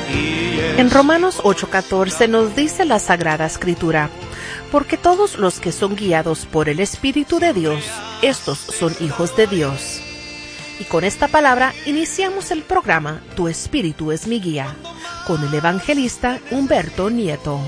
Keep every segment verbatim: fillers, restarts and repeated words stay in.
En Romanos ocho catorce nos dice la Sagrada Escritura: porque todos los que son guiados por el Espíritu de Dios, estos son hijos de Dios. Y con esta palabra iniciamos el programa Tu Espíritu es mi guía, con el evangelista Humberto Nieto.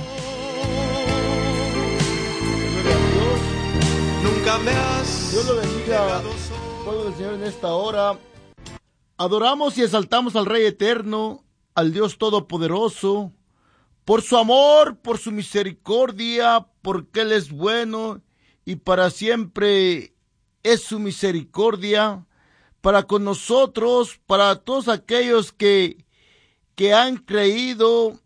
Dios lo bendiga, pueblo del Señor, en esta hora. Adoramos y exaltamos al Rey Eterno, al Dios Todopoderoso, por su amor, por su misericordia, porque Él es bueno y para siempre es su misericordia para con nosotros, para todos aquellos que, que han creído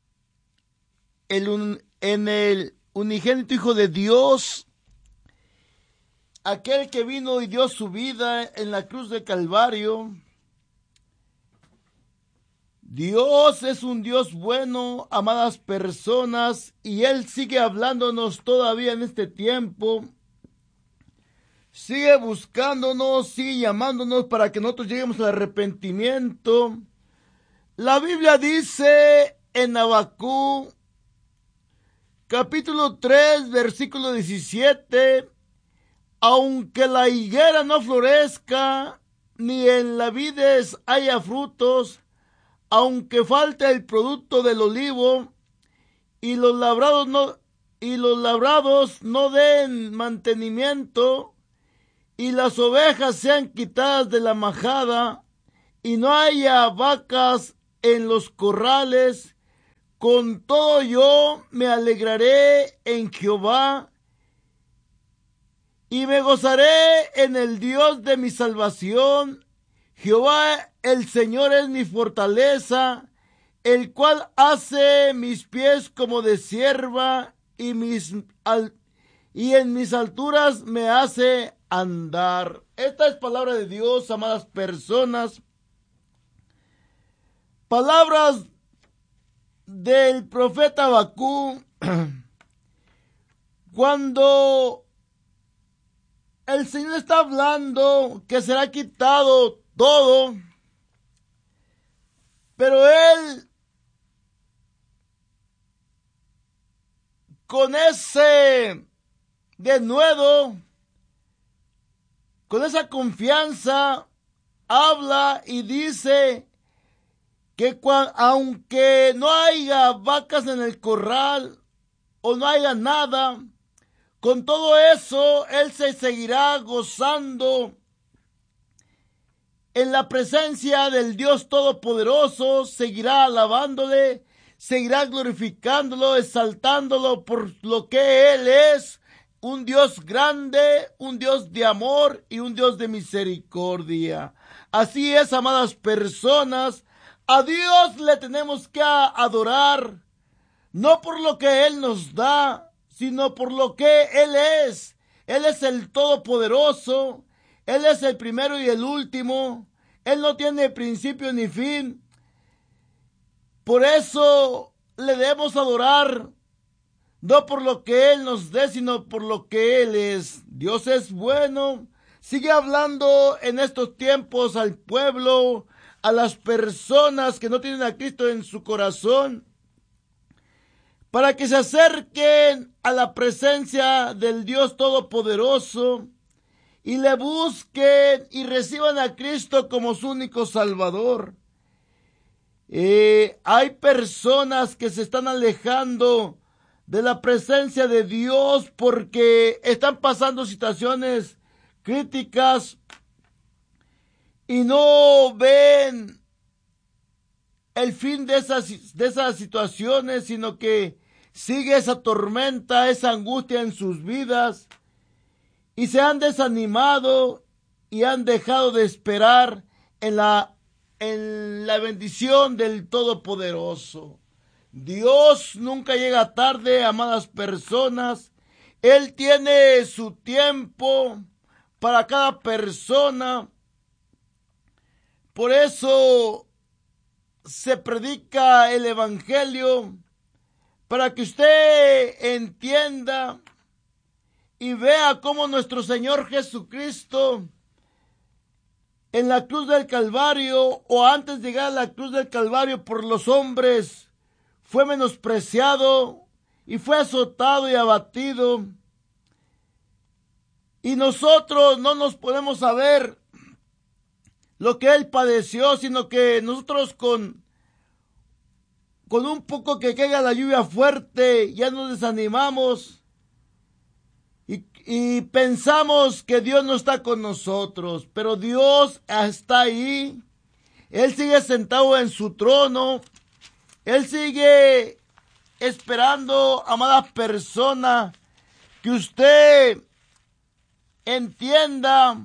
el, en el unigénito Hijo de Dios, aquel que vino y dio su vida en la cruz de Calvario. Dios es un Dios bueno, amadas personas, y Él sigue hablándonos todavía en este tiempo. Sigue buscándonos, sigue llamándonos para que nosotros lleguemos al arrepentimiento. La Biblia dice en Habacuc, capítulo tres, versículo diecisiete, aunque la higuera no florezca, ni en la vides haya frutos, aunque falte el producto del olivo, y los labrados no, y los labrados no den mantenimiento, y las ovejas sean quitadas de la majada, y no haya vacas en los corrales, con todo yo me alegraré en Jehová, y me gozaré en el Dios de mi salvación. Jehová el Señor es mi fortaleza, el cual hace mis pies como de cierva, y, mis, al, y en mis alturas me hace andar. Esta es palabra de Dios, amadas personas. Palabras del profeta Habacuc, cuando el Señor está hablando que será quitado todo, pero Él, con ese denuedo, con esa confianza, habla y dice que cuando, aunque no haya vacas en el corral o no haya nada, con todo eso Él se seguirá gozando en la presencia del Dios Todopoderoso, seguirá alabándole, seguirá glorificándolo, exaltándolo por lo que Él es, un Dios grande, un Dios de amor y un Dios de misericordia. Así es, amadas personas, a Dios le tenemos que adorar, no por lo que Él nos da, sino por lo que Él es. Él es el Todopoderoso, Él es el primero y el último, Él no tiene principio ni fin. Por eso le debemos adorar, no por lo que Él nos dé, sino por lo que Él es. Dios es bueno. Sigue hablando en estos tiempos al pueblo, a las personas que no tienen a Cristo en su corazón, para que se acerquen a la presencia del Dios Todopoderoso y le busquen y reciban a Cristo como su único Salvador. Eh, hay personas que se están alejando de la presencia de Dios porque están pasando situaciones críticas y no ven el fin de esas, de esas situaciones, sino que sigue esa tormenta, esa angustia en sus vidas, y se han desanimado y han dejado de esperar en la, en la bendición del Todopoderoso. Dios nunca llega tarde, amadas personas. Él tiene su tiempo para cada persona. Por eso se predica el evangelio, para que usted entienda y vea cómo nuestro Señor Jesucristo en la cruz del Calvario, o antes de llegar a la cruz del Calvario por los hombres, fue menospreciado y fue azotado y abatido. Y nosotros no nos podemos saber lo que Él padeció, sino que nosotros con, con un poco que caiga la lluvia fuerte, ya nos desanimamos y, y pensamos que Dios no está con nosotros, pero Dios está ahí. Él sigue sentado en su trono. Él sigue esperando, amada persona, que usted entienda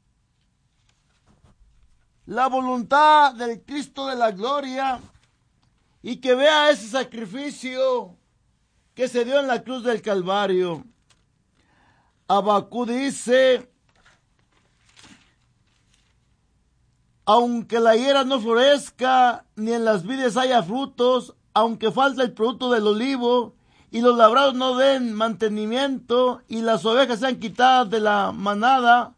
la voluntad del Cristo de la gloria y que vea ese sacrificio que se dio en la cruz del Calvario. Habacuc dice: aunque la higuera no florezca, ni en las vides haya frutos, aunque falte el producto del olivo, y los labrados no den mantenimiento, y las ovejas sean quitadas de la manada,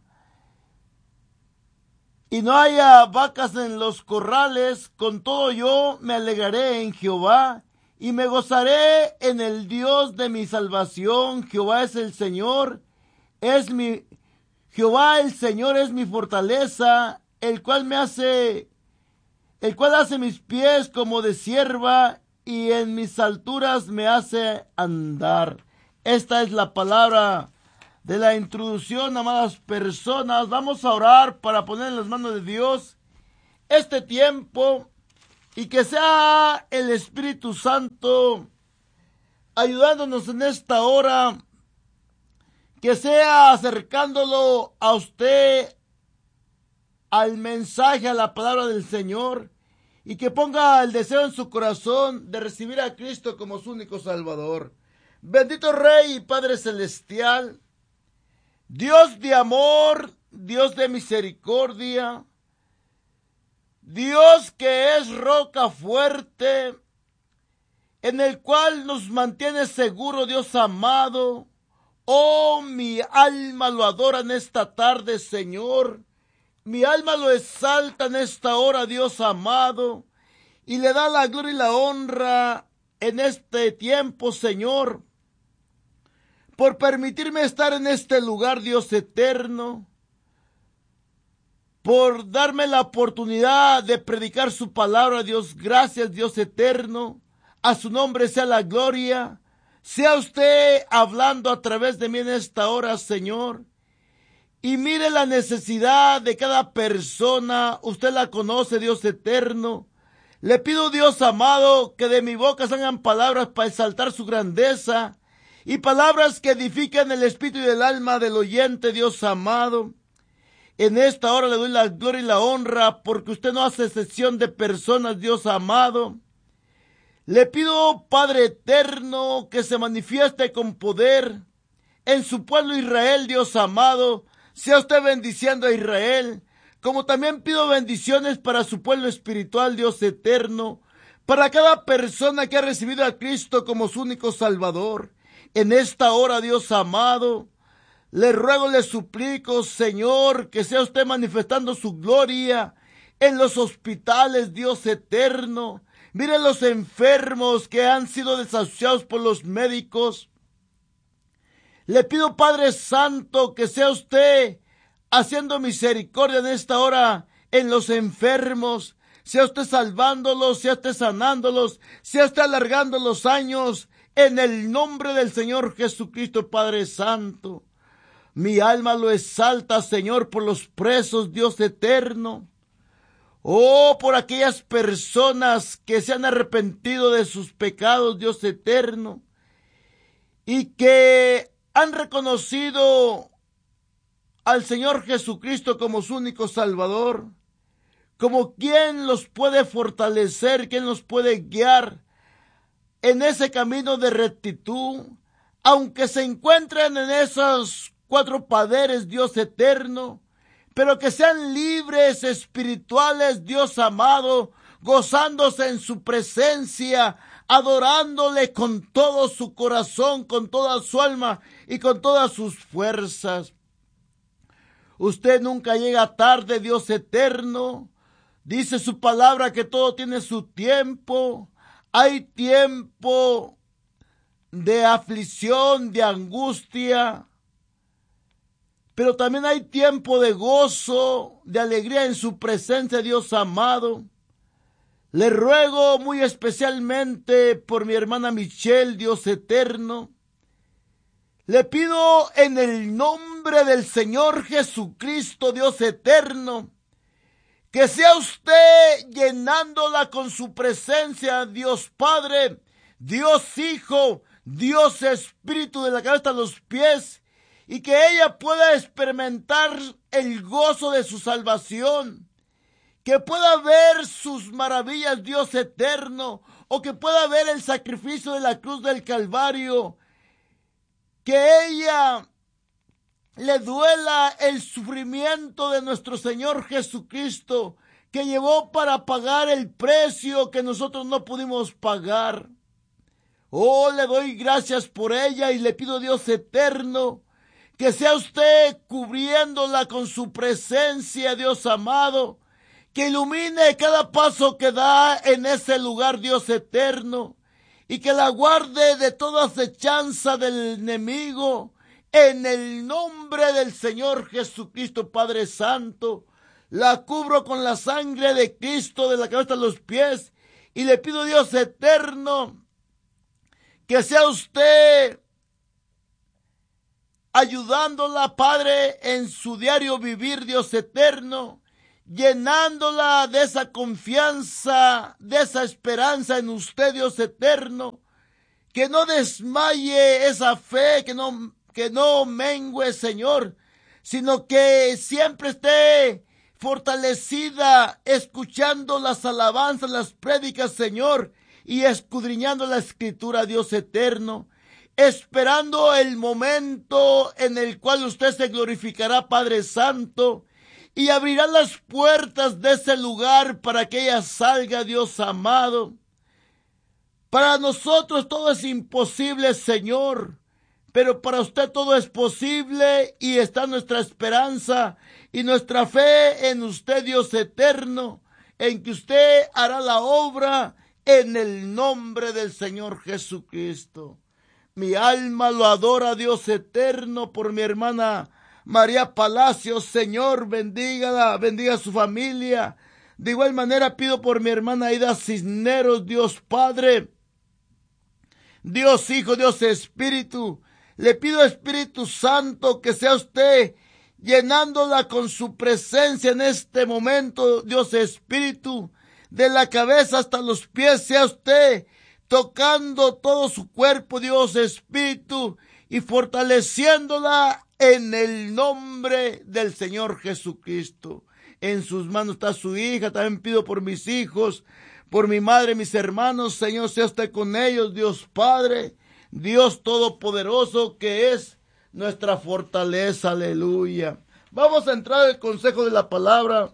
y no haya vacas en los corrales, con todo yo me alegraré en Jehová, y me gozaré en el Dios de mi salvación. Jehová es el Señor, es mi, Jehová el Señor es mi fortaleza, el cual me hace, el cual hace mis pies como de cierva, y en mis alturas me hace andar. Esta es la palabra de la introducción, amadas personas. Vamos a orar para poner en las manos de Dios este tiempo y que sea el Espíritu Santo ayudándonos en esta hora, que sea acercándolo a usted al mensaje, a la palabra del Señor, y que ponga el deseo en su corazón de recibir a Cristo como su único Salvador. Bendito Rey y Padre Celestial, Dios de amor, Dios de misericordia, Dios que es roca fuerte, en el cual nos mantiene seguro, Dios amado. Oh, mi alma lo adora en esta tarde, Señor. Mi alma lo exalta en esta hora, Dios amado, y le da la gloria y la honra en este tiempo, Señor, por permitirme estar en este lugar, Dios eterno, por darme la oportunidad de predicar su palabra, Dios. Gracias, Dios eterno. A su nombre sea la gloria. Sea usted hablando a través de mí en esta hora, Señor. Y mire la necesidad de cada persona. Usted la conoce, Dios eterno. Le pido, Dios amado, que de mi boca salgan palabras para exaltar su grandeza y palabras que edifiquen el espíritu y el alma del oyente, Dios amado. En esta hora le doy la gloria y la honra porque usted no hace excepción de personas, Dios amado. Le pido, Padre eterno, que se manifieste con poder en su pueblo Israel, Dios amado. Sea usted bendiciendo a Israel, como también pido bendiciones para su pueblo espiritual, Dios eterno, para cada persona que ha recibido a Cristo como su único Salvador. En esta hora, Dios amado, le ruego, le suplico, Señor, que sea usted manifestando su gloria en los hospitales, Dios eterno. Mire los enfermos que han sido desahuciados por los médicos. Le pido, Padre Santo, que sea usted haciendo misericordia en esta hora en los enfermos. Sea usted salvándolos, sea usted sanándolos, sea usted alargando los años en el nombre del Señor Jesucristo, Padre Santo. Mi alma lo exalta, Señor, por los presos, Dios eterno. Oh, por aquellas personas que se han arrepentido de sus pecados, Dios eterno, y que han reconocido al Señor Jesucristo como su único Salvador, como quien los puede fortalecer, quien los puede guiar en ese camino de rectitud, aunque se encuentren en esos cuatro poderes, Dios eterno, pero que sean libres espirituales, Dios amado, gozándose en su presencia, adorándole con todo su corazón, con toda su alma y con todas sus fuerzas. Usted nunca llega tarde, Dios eterno. Dice su palabra que todo tiene su tiempo. Hay tiempo de aflicción, de angustia, pero también hay tiempo de gozo, de alegría en su presencia, Dios amado. Le ruego muy especialmente por mi hermana Michelle, Dios eterno. Le pido en el nombre del Señor Jesucristo, Dios eterno, que sea usted llenándola con su presencia, Dios Padre, Dios Hijo, Dios Espíritu, de la cabeza a los pies, y que ella pueda experimentar el gozo de su salvación, que pueda ver sus maravillas, Dios eterno, o que pueda ver el sacrificio de la cruz del Calvario, que ella le duela el sufrimiento de nuestro Señor Jesucristo, que llevó para pagar el precio que nosotros no pudimos pagar. Oh, le doy gracias por ella y le pido, Dios eterno, que sea usted cubriéndola con su presencia, Dios amado, que ilumine cada paso que da en ese lugar, Dios eterno, y que la guarde de toda acechanza del enemigo, en el nombre del Señor Jesucristo, Padre Santo. La cubro con la sangre de Cristo de la cabeza a los pies, y le pido, Dios eterno, que sea usted ayudándola, Padre, en su diario vivir, Dios eterno, llenándola de esa confianza, de esa esperanza en usted, Dios eterno, que no desmaye esa fe, que no, que no mengue, Señor, sino que siempre esté fortalecida, escuchando las alabanzas, las prédicas, Señor, y escudriñando la Escritura, Dios eterno, esperando el momento en el cual usted se glorificará, Padre Santo, y abrirá las puertas de ese lugar para que ella salga, Dios amado. Para nosotros todo es imposible, Señor, pero para usted todo es posible, y está nuestra esperanza y nuestra fe en usted, Dios eterno, en que usted hará la obra en el nombre del Señor Jesucristo. Mi alma lo adora, Dios eterno, por mi hermana María Palacios. Señor, bendígala, bendiga a su familia. De igual manera pido por mi hermana Aida Cisneros, Dios Padre, Dios Hijo, Dios Espíritu. Le pido, Espíritu Santo, que sea usted llenándola con su presencia en este momento, Dios Espíritu, de la cabeza hasta los pies, sea usted tocando todo su cuerpo, Dios Espíritu, y fortaleciéndola en el nombre del Señor Jesucristo. En sus manos está su hija. También pido por mis hijos, por mi madre, mis hermanos. Señor, sea usted con ellos, Dios Padre, Dios Todopoderoso, que es nuestra fortaleza. Aleluya. Vamos a entrar al consejo de la palabra,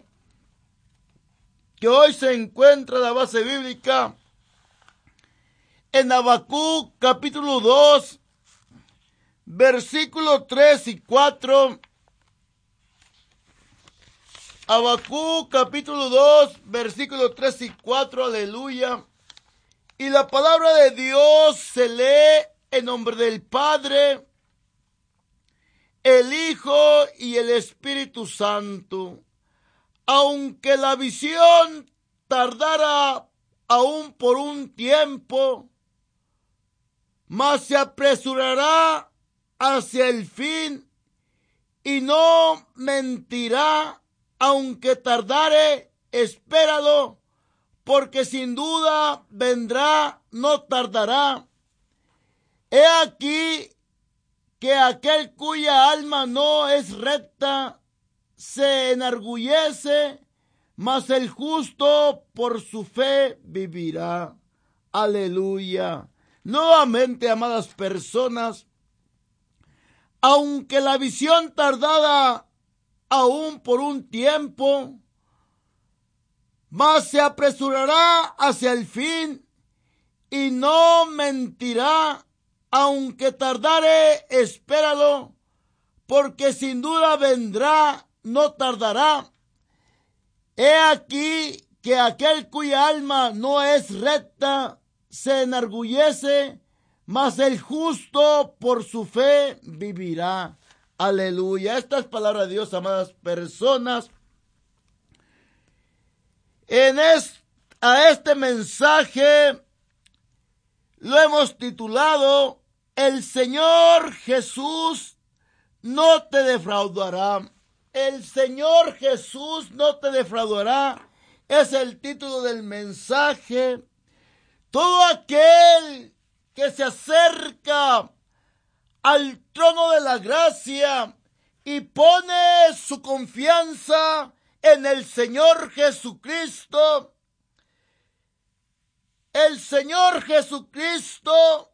que hoy se encuentra en la base bíblica en Habacuc capítulo dos, versículos tres y cuatro. Habacuc capítulo dos, versículos tres y cuatro, aleluya. Y la palabra de Dios se lee en nombre del Padre, el Hijo y el Espíritu Santo. Aunque la visión tardara aún por un tiempo, mas se apresurará hacia el fin, y no mentirá. Aunque tardare, espéralo, porque sin duda vendrá, no tardará. He aquí que aquel cuya alma no es recta se enorgullece, mas el justo por su fe vivirá. Aleluya. Nuevamente, amadas personas, aunque la visión tardada aún por un tiempo, mas se apresurará hacia el fin, y no mentirá. Aunque tardare, espéralo, porque sin duda vendrá, no tardará. He aquí que aquel cuya alma no es recta se enorgullece, mas el justo por su fe vivirá. Aleluya. Estas palabras de Dios, amadas personas. En es, a este mensaje lo hemos titulado: El Señor Jesús no te defraudará. El Señor Jesús no te defraudará. Es el título del mensaje. Todo aquel que se acerca al trono de la gracia y pone su confianza en el Señor Jesucristo, el Señor Jesucristo,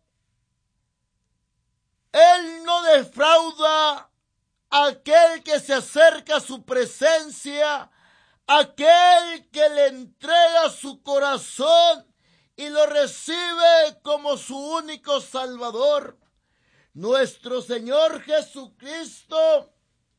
Él no defrauda a aquel que se acerca a su presencia, aquel que le entrega su corazón y lo recibe como su único Salvador. Nuestro Señor Jesucristo,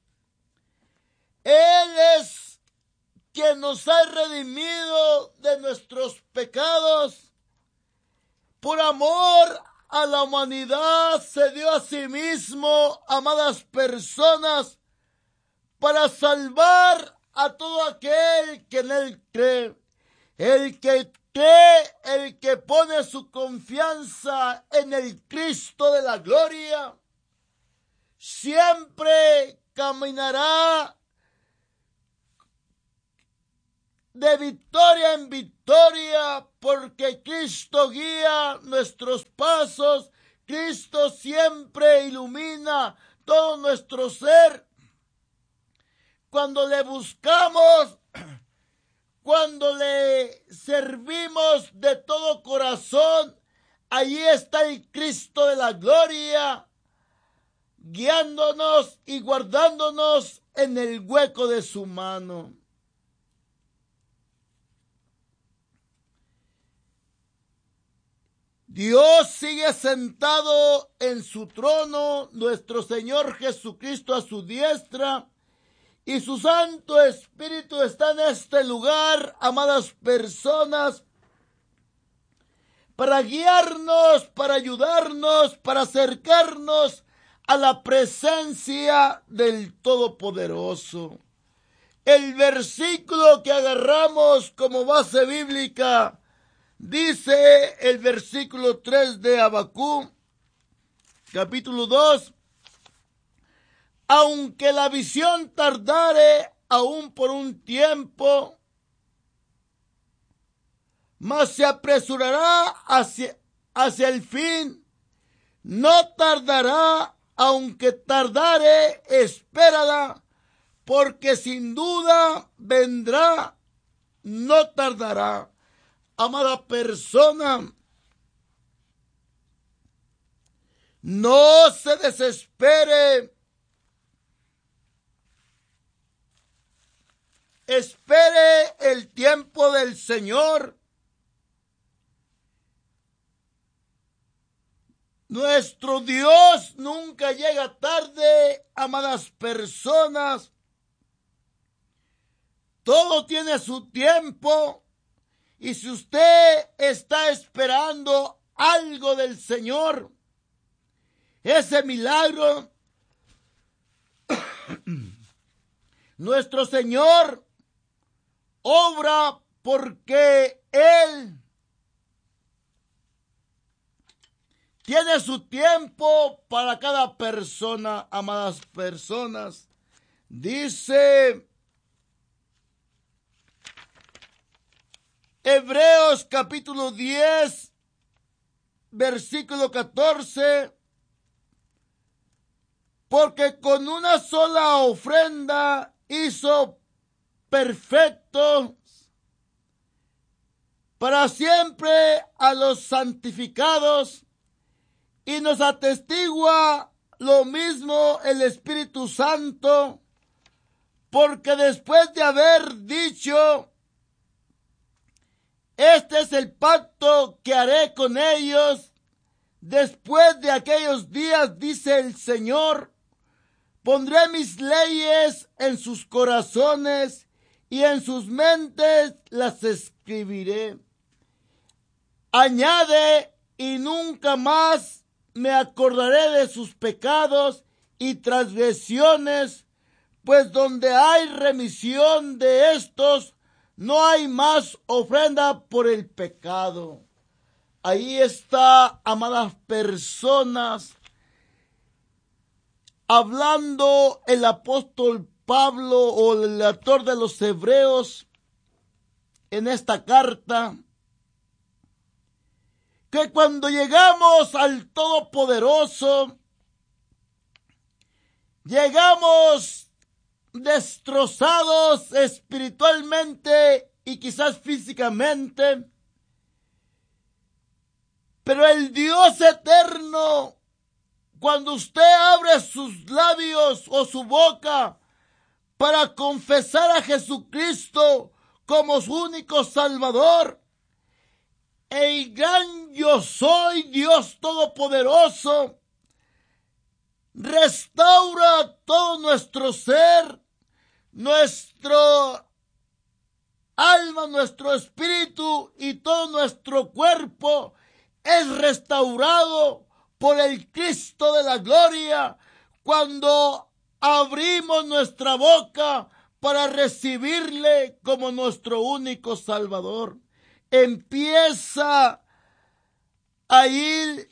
Él es quien nos ha redimido de nuestros pecados. Por amor a la humanidad se dio a sí mismo, amadas personas, para salvar a todo aquel que en Él cree. El que cree, el que pone su confianza en el Cristo de la gloria, siempre caminará de victoria en victoria, porque Cristo guía nuestros pasos. Cristo siempre ilumina todo nuestro ser. Cuando le buscamos, cuando le servimos de todo corazón, allí está el Cristo de la gloria, guiándonos y guardándonos en el hueco de su mano. Dios sigue sentado en su trono, nuestro Señor Jesucristo a su diestra, y su Santo Espíritu está en este lugar, amadas personas, para guiarnos, para ayudarnos, para acercarnos a la presencia del Todopoderoso. El versículo que agarramos como base bíblica dice el versículo tres de Habacuc, capítulo dos: aunque la visión tardare aún por un tiempo, mas se apresurará hacia, hacia el fin, no tardará, aunque tardare, espérala, porque sin duda vendrá, no tardará. Amada persona, no se desespere. Espere el tiempo del Señor. Nuestro Dios nunca llega tarde, amadas personas. Todo tiene su tiempo. Y si usted está esperando algo del Señor, ese milagro, nuestro Señor obra porque Él tiene su tiempo para cada persona, amadas personas. Dice Hebreos capítulo diez, versículo catorce: porque con una sola ofrenda hizo perfectos para siempre a los santificados, y nos atestigua lo mismo el Espíritu Santo, porque después de haber dicho: este es el pacto que haré con ellos después de aquellos días, dice el Señor, Pondré mis leyes en sus corazones y en sus mentes las escribiré. Añade, y nunca más me acordaré de sus pecados y transgresiones, pues donde hay remisión de estos, no hay más ofrenda por el pecado. Ahí está, amadas personas, hablando el apóstol Pablo o el autor de los Hebreos en esta carta, que cuando llegamos al Todopoderoso, llegamos destrozados espiritualmente y quizás físicamente, pero el Dios eterno, cuando usted abre sus labios o su boca para confesar a Jesucristo como su único Salvador, el gran yo soy, Dios Todopoderoso, restaura todo nuestro ser, nuestro alma, nuestro espíritu y todo nuestro cuerpo es restaurado por el Cristo de la gloria cuando abrimos nuestra boca para recibirle como nuestro único Salvador. Empieza a ir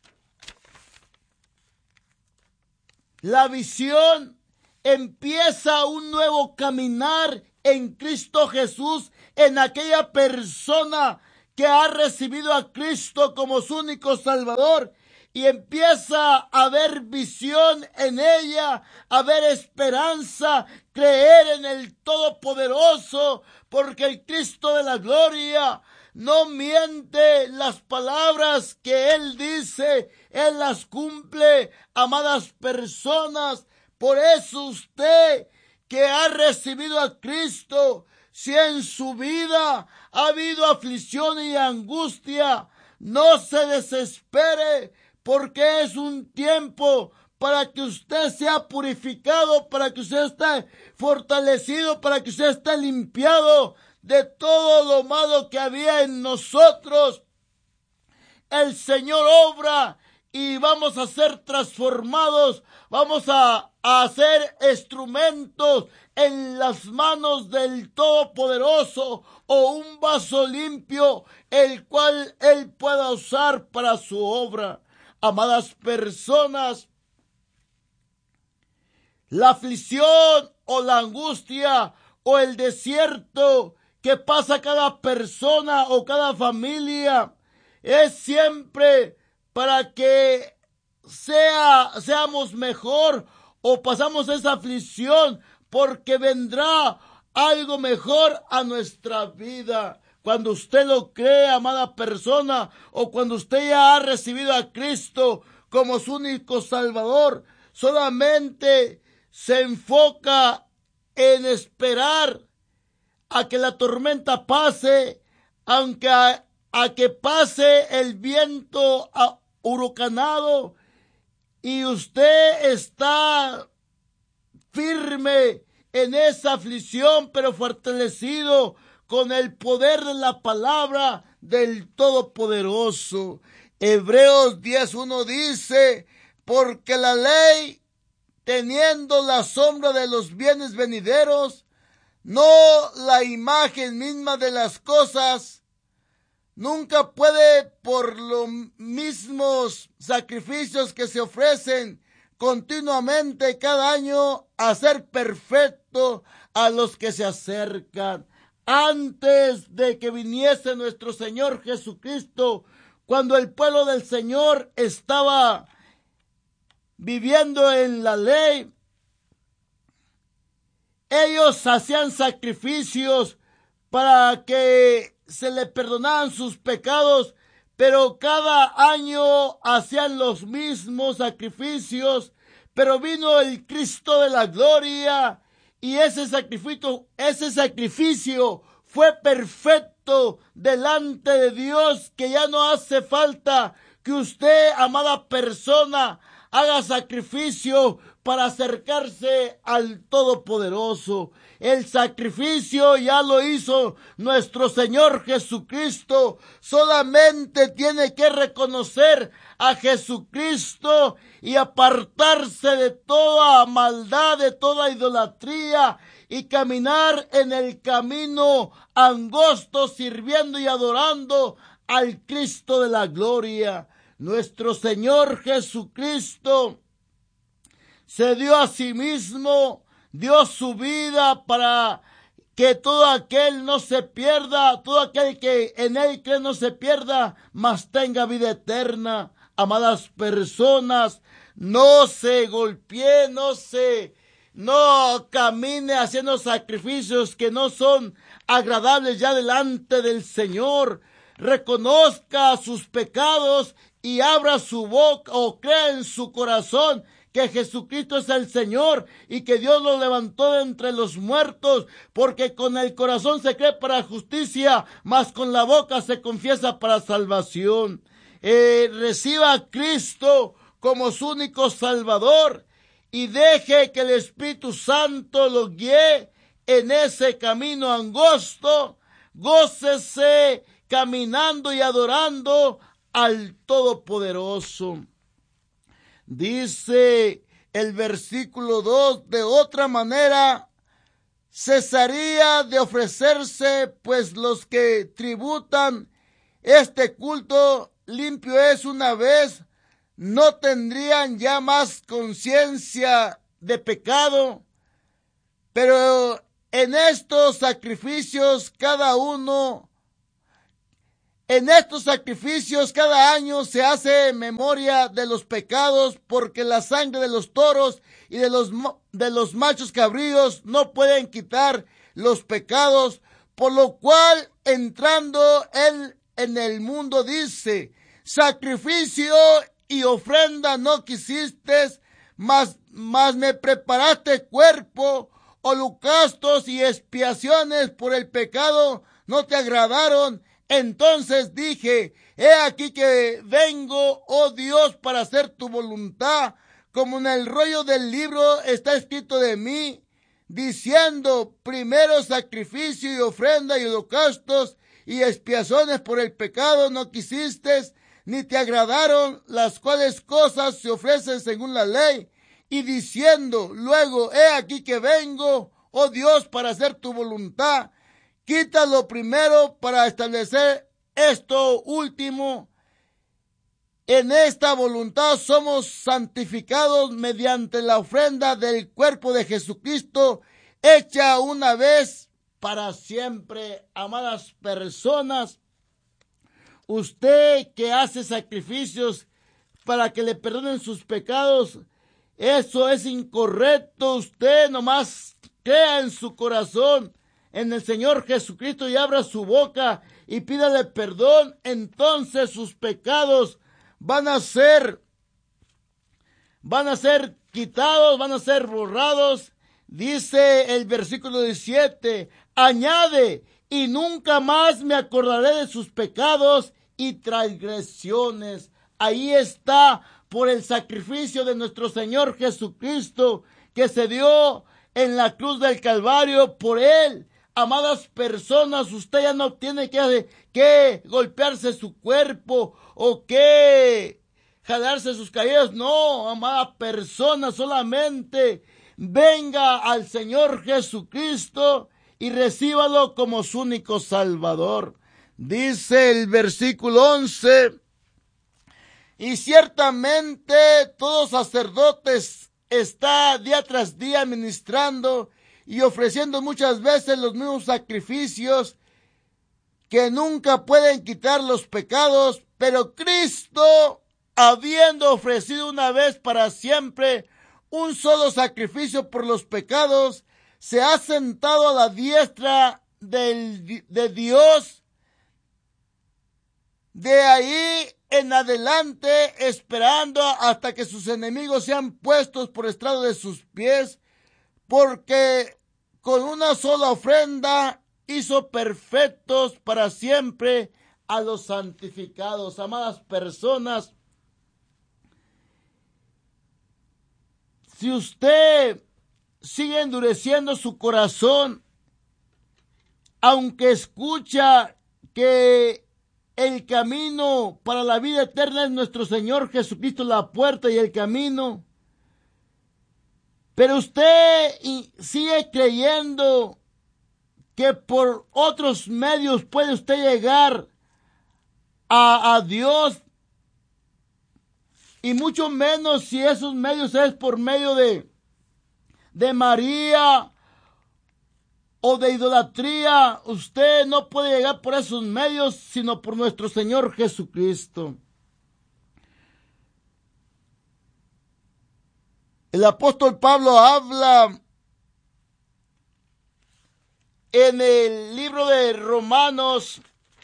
la visión, empieza un nuevo caminar en Cristo Jesús, en aquella persona que ha recibido a Cristo como su único Salvador, y empieza a haber visión en ella, a haber esperanza, creer en el Todopoderoso, porque el Cristo de la gloria no miente. Las palabras que Él dice, Él las cumple, amadas personas. Por eso usted que ha recibido a Cristo, si en su vida ha habido aflicción y angustia, no se desespere, porque es un tiempo para que usted sea purificado, para que usted esté fortalecido, para que usted esté limpiado de todo lo malo que había en nosotros. El Señor obra y vamos a ser transformados, vamos a, a ser instrumentos en las manos del Todopoderoso, o un vaso limpio el cual Él pueda usar para su obra. Amadas personas, la aflicción o la angustia o el desierto que pasa cada persona o cada familia es siempre para que sea, seamos mejor, o pasamos esa aflicción porque vendrá algo mejor a nuestra vida. Cuando usted lo cree, amada persona, o cuando usted ya ha recibido a Cristo como su único Salvador, solamente se enfoca en esperar a que la tormenta pase, aunque a, a que pase el viento huracanado, y usted está firme en esa aflicción, pero fortalecido con el poder de la palabra del Todopoderoso. Hebreos diez uno dice, porque la ley, teniendo la sombra de los bienes venideros, no la imagen misma de las cosas, nunca puede, por los mismos sacrificios que se ofrecen continuamente cada año, hacer perfecto a los que se acercan. Antes de que viniese nuestro Señor Jesucristo, cuando el pueblo del Señor estaba viviendo en la ley, ellos hacían sacrificios para que se le perdonaran sus pecados, pero cada año hacían los mismos sacrificios. Pero vino el Cristo de la gloria, y ese sacrificio, ese sacrificio fue perfecto delante de Dios, que ya no hace falta que usted, amada persona, haga sacrificio para acercarse al Todopoderoso. El sacrificio ya lo hizo nuestro Señor Jesucristo. Solamente tiene que reconocer a Jesucristo y apartarse de toda maldad, de toda idolatría, y caminar en el camino angosto, sirviendo y adorando al Cristo de la gloria. Nuestro Señor Jesucristo se dio a sí mismo, dio su vida para que todo aquel no se pierda, todo aquel que en él cree no se pierda, mas tenga vida eterna. Amadas personas, no se golpee, no se, no camine haciendo sacrificios que no son agradables ya delante del Señor. Reconozca sus pecados y abra su boca o crea en su corazón que Jesucristo es el Señor y que Dios lo levantó de entre los muertos, porque con el corazón se cree para justicia, mas con la boca se confiesa para salvación. Eh, reciba a Cristo como su único Salvador y deje que el Espíritu Santo lo guíe en ese camino angosto. Gócese caminando y adorando al Todopoderoso. Dice el versículo dos, de otra manera cesaría de ofrecerse, pues los que tributan este culto limpio es una vez, no tendrían ya más conciencia de pecado. Pero en estos sacrificios cada uno En estos sacrificios cada año se hace memoria de los pecados, porque la sangre de los toros y de los, de los machos cabríos no pueden quitar los pecados, por lo cual entrando él en el mundo dice, sacrificio y ofrenda no quisiste, mas, mas me preparaste cuerpo, holocaustos y expiaciones por el pecado no te agradaron. Entonces dije, he aquí que vengo, oh Dios, para hacer tu voluntad, como en el rollo del libro está escrito de mí, diciendo, primero sacrificio y ofrenda y holocaustos y expiaciones por el pecado no quisiste, ni te agradaron, las cuales cosas se ofrecen según la ley, y diciendo, luego, he aquí que vengo, oh Dios, para hacer tu voluntad. Quita lo primero para establecer esto último. En esta voluntad somos santificados mediante la ofrenda del cuerpo de Jesucristo, hecha una vez para siempre. Amadas personas, usted que hace sacrificios para que le perdonen sus pecados, eso es incorrecto. Usted nomás crea en su corazón en el Señor Jesucristo y abra su boca y pídale perdón, entonces sus pecados van a ser, van a ser quitados, van a ser borrados. Dice el versículo diecisiete, añade, y nunca más me acordaré de sus pecados y transgresiones. Ahí está, por el sacrificio de nuestro Señor Jesucristo, que se dio en la cruz del Calvario. Por él, amadas personas, usted ya no tiene que, que golpearse su cuerpo o que jalarse sus cabellos. No, amada persona, solamente venga al Señor Jesucristo y recíbalo como su único Salvador. Dice el versículo once, y ciertamente todo sacerdotes está día tras día ministrando y ofreciendo muchas veces los mismos sacrificios que nunca pueden quitar los pecados, pero Cristo, habiendo ofrecido una vez para siempre un solo sacrificio por los pecados, se ha sentado a la diestra del, de Dios. De ahí en adelante, esperando hasta que sus enemigos sean puestos por estrado de sus pies, porque con una sola ofrenda hizo perfectos para siempre a los santificados. Amadas personas, si usted sigue endureciendo su corazón, aunque escucha que el camino para la vida eterna es nuestro Señor Jesucristo, la puerta y el camino, pero usted sigue creyendo que por otros medios puede usted llegar a, a Dios, y mucho menos si esos medios es por medio de, de María o de idolatría. Usted no puede llegar por esos medios, sino por nuestro Señor Jesucristo. El apóstol Pablo habla en el libro de Romanos,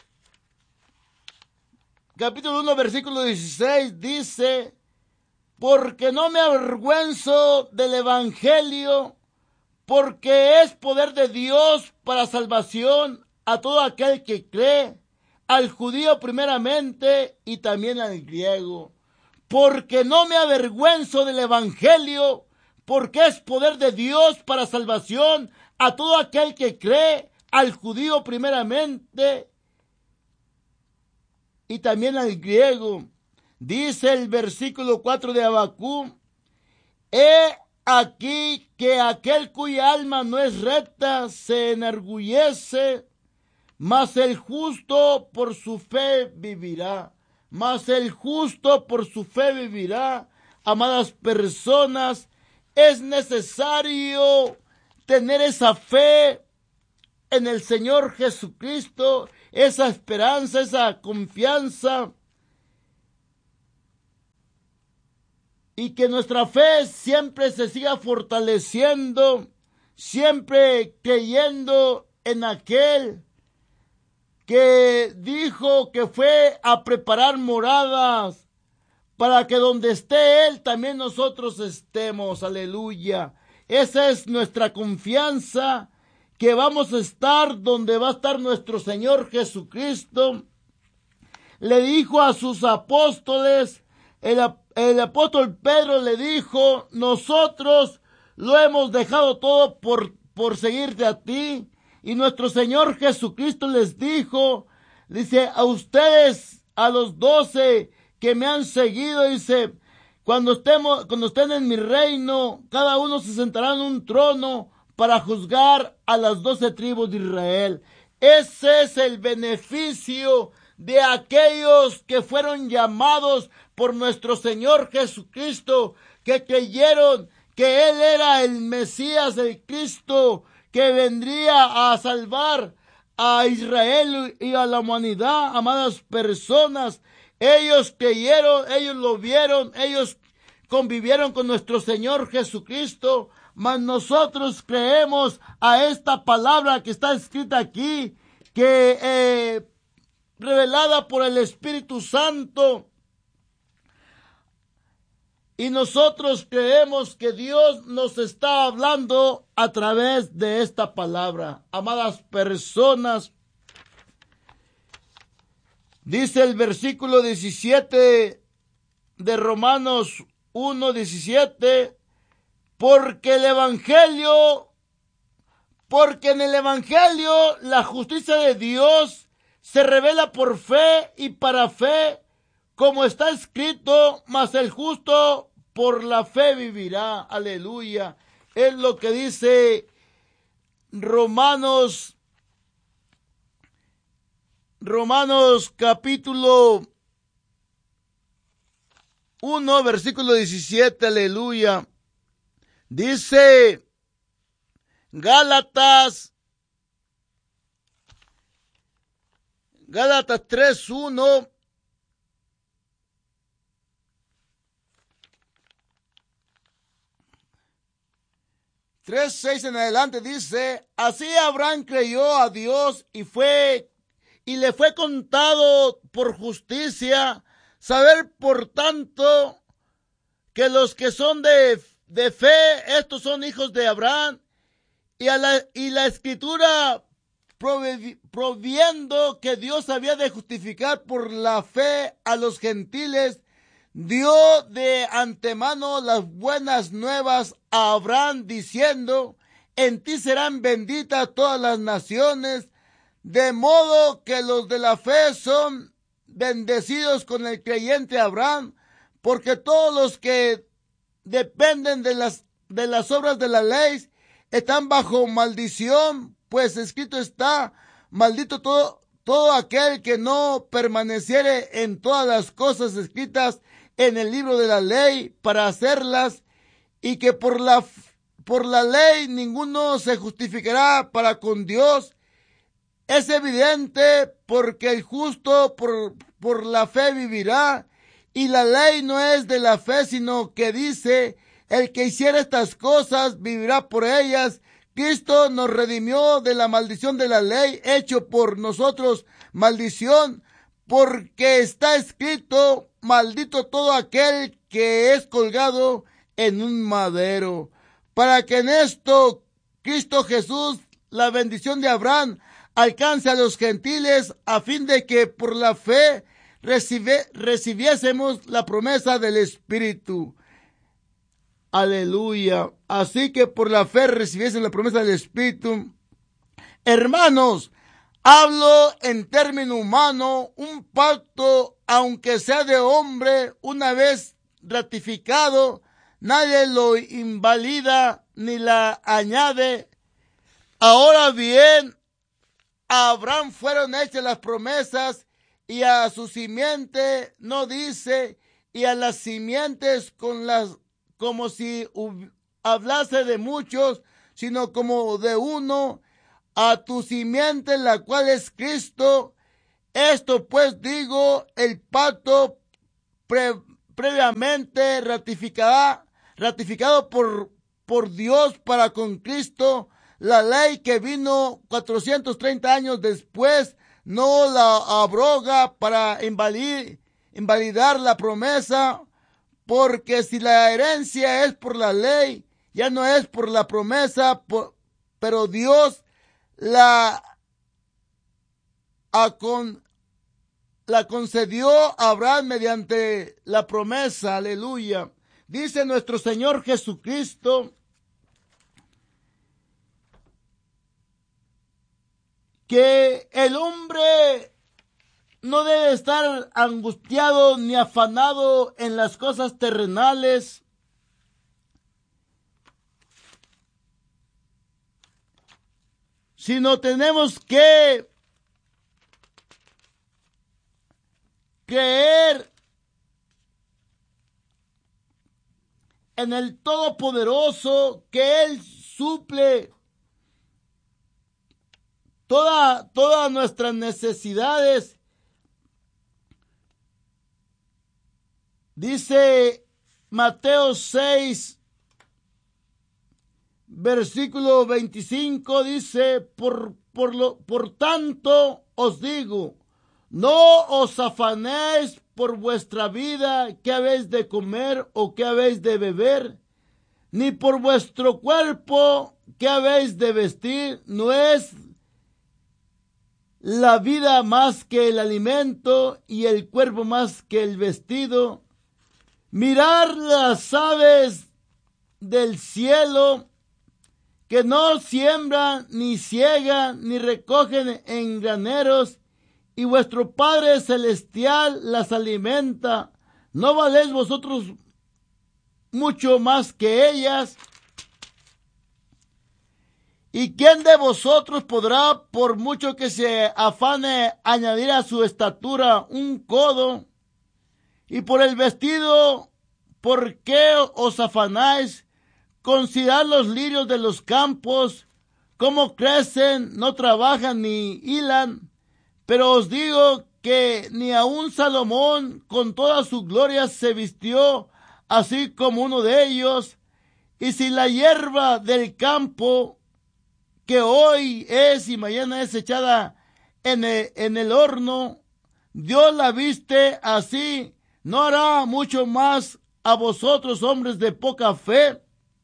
capítulo uno, versículo dieciséis, dice: porque no me avergüenzo del evangelio, porque es poder de Dios para salvación a todo aquel que cree, al judío primeramente y también al griego. Porque no me avergüenzo del evangelio, porque es poder de Dios para salvación a todo aquel que cree, al judío primeramente y también al griego. Dice el versículo cuatro de Habacuc: he aquí que aquel cuya alma no es recta se enorgullece, mas el justo por su fe vivirá. Mas el justo por su fe vivirá. Amadas personas, es necesario tener esa fe en el Señor Jesucristo, esa esperanza, esa confianza, y que nuestra fe siempre se siga fortaleciendo, siempre creyendo en aquel que dijo que fue a preparar moradas para que donde esté Él también nosotros estemos. Aleluya. Esa es nuestra confianza, que vamos a estar donde va a estar nuestro Señor Jesucristo. Le dijo a sus apóstoles, el, el apóstol Pedro le dijo: nosotros lo hemos dejado todo por, por seguirte a ti. Y nuestro Señor Jesucristo les dijo, dice: a ustedes, a los doce que me han seguido, dice, cuando estemos, cuando estén en mi reino, cada uno se sentará en un trono para juzgar a las doce tribus de Israel. Ese es el beneficio de aquellos que fueron llamados por nuestro Señor Jesucristo, que creyeron que Él era el Mesías, el Cristo, que vendría a salvar a Israel y a la humanidad. Amadas personas, ellos creyeron, ellos lo vieron, ellos convivieron con nuestro Señor Jesucristo, mas nosotros creemos a esta palabra que está escrita aquí, que eh, revelada por el Espíritu Santo. Y nosotros creemos que Dios nos está hablando a través de esta palabra. Amadas personas, dice el versículo diecisiete de Romanos uno, diecisiete, porque el Evangelio, porque en el Evangelio la justicia de Dios se revela por fe y para fe, como está escrito: mas el justo por la fe vivirá. Aleluya. Es lo que dice Romanos, Romanos capítulo uno, versículo diecisiete. Aleluya. Dice Gálatas, Gálatas tres, uno. tres, seis en adelante dice: así Abraham creyó a Dios y fue y le fue contado por justicia. Saber por tanto que los que son de, de fe, estos son hijos de Abraham. Y, a la, y la escritura provi, proviendo que Dios había de justificar por la fe a los gentiles, dio de antemano las buenas nuevas a Abraham, diciendo: en ti serán benditas todas las naciones, de modo que los de la fe son bendecidos con el creyente Abraham, porque todos los que dependen de las, de las obras de la ley están bajo maldición, pues escrito está: maldito todo, todo aquel que no permaneciere en todas las cosas escritas en el libro de la ley para hacerlas, y que por la, por la ley ninguno se justificará para con Dios. Es evidente, porque el justo por, por la fe vivirá, y la ley no es de la fe, sino que dice: el que hiciera estas cosas vivirá por ellas. Cristo nos redimió de la maldición de la ley, hecho por nosotros maldición, porque está escrito: maldito todo aquel que es colgado en un madero. Para que en esto Cristo Jesús, la bendición de Abraham, alcance a los gentiles, a fin de que por la fe recibe, recibiésemos la promesa del Espíritu. Aleluya. Así que por la fe recibiesen la promesa del Espíritu. Hermanos, hablo en término humano: un pacto, aunque sea de hombre, una vez ratificado, nadie lo invalida ni la añade. Ahora bien, a Abraham fueron hechas las promesas, y a su simiente no dice, y a las simientes con las, como si hablase de muchos, sino como de uno, a tu simiente, la cual es Cristo. Esto pues digo: el pacto pre, previamente ratificada, ratificado por, por Dios para con Cristo, la ley que vino cuatrocientos treinta años después, no la abroga para invalid, invalidar la promesa, porque si la herencia es por la ley, ya no es por la promesa, por, pero Dios la, a con, la concedió a Abraham mediante la promesa. Aleluya. Dice nuestro Señor Jesucristo que el hombre no debe estar angustiado ni afanado en las cosas terrenales, sino tenemos que creer en el Todopoderoso, que Él suple Toda, todas nuestras necesidades. Dice Mateo seis, versículo veinticinco, dice: por, por, lo, por tanto os digo, no os afanéis por vuestra vida, qué habéis de comer o qué habéis de beber, ni por vuestro cuerpo, qué habéis de vestir. No es la vida más que el alimento, y el cuerpo más que el vestido. Mirad las aves del cielo, que no siembran, ni ciegan, ni recogen en graneros, y vuestro Padre Celestial las alimenta. ¿No valéis vosotros mucho más que ellas? ¿Y quién de vosotros podrá, por mucho que se afane, añadir a su estatura un codo? Y por el vestido, ¿por qué os afanáis? Considerad los lirios de los campos, cómo crecen, no trabajan ni hilan. Pero os digo que ni aun Salomón con toda su gloria se vistió así como uno de ellos. Y si la hierba del campo, que hoy es y mañana es echada en el, en el horno, Dios la viste así, ¿no hará mucho más a vosotros, hombres de poca fe?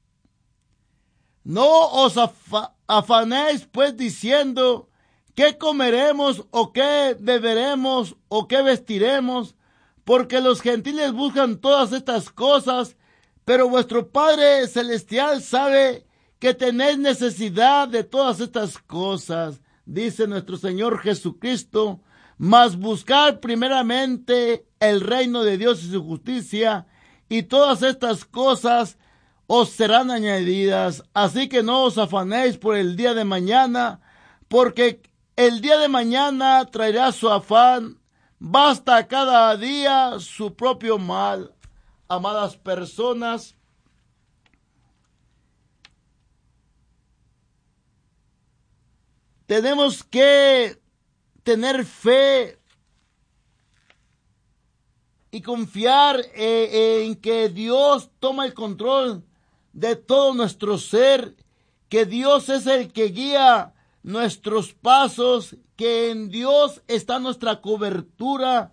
No os afa- afanéis pues diciendo: ¿qué comeremos o qué beberemos o qué vestiremos? porque los gentiles buscan todas estas cosas, pero vuestro Padre Celestial sabe que tenéis necesidad de todas estas cosas, dice nuestro Señor Jesucristo. Mas buscar primeramente el reino de Dios y su justicia, y todas estas cosas os serán añadidas. Así que no os afanéis por el día de mañana, porque el día de mañana traerá su afán. Basta cada día su propio mal. Amadas personas, tenemos que tener fe y confiar eh, en que Dios toma el control de todo nuestro ser, que Dios es el que guía nuestros pasos, que en Dios está nuestra cobertura.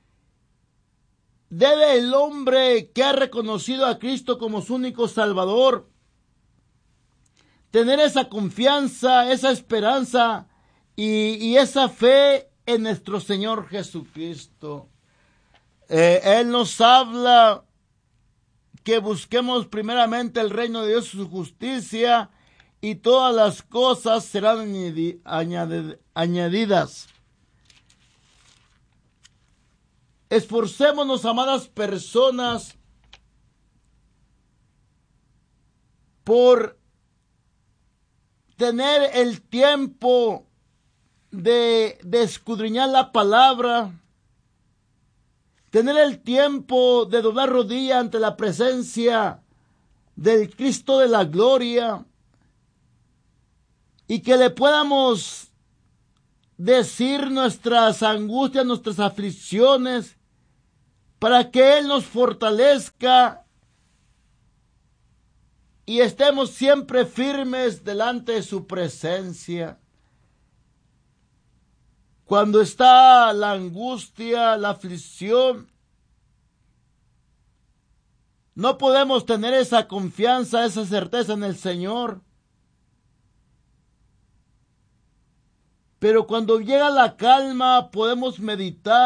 Debe el hombre que ha reconocido a Cristo como su único Salvador tener esa confianza, esa esperanza y, y esa fe en nuestro Señor Jesucristo. Eh, Él nos habla que busquemos primeramente el reino de Dios y su justicia, y todas las cosas serán añadi- añadi- añadidas. Esforcémonos, amadas personas, por tener el tiempo de, de escudriñar la palabra, tener el tiempo de doblar rodilla ante la presencia del Cristo de la gloria, y que le podamos decir nuestras angustias, nuestras aflicciones, para que Él nos fortalezca y estemos siempre firmes delante de su presencia. Cuando está la angustia, la aflicción, no podemos tener esa confianza, esa certeza en el Señor. Pero cuando llega la calma, podemos meditar